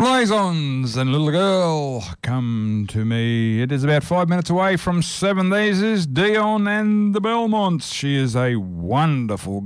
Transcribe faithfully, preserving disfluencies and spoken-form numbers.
Raisons and Little Girl, Come to Me. It is about five minutes away from seven. This is Dion and the Belmonts. She is a wonderful